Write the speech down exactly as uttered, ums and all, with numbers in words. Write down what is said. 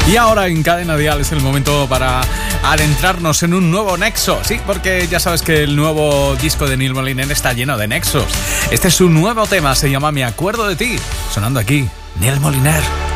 Y ahora en Cadena Dial es el momento para adentrarnos en un nuevo nexo. Sí, porque ya sabes que el nuevo disco de Neil Moliner está lleno de nexos. Este es su nuevo tema, se llama Me Acuerdo de Ti. Sonando aquí, Neil Moliner.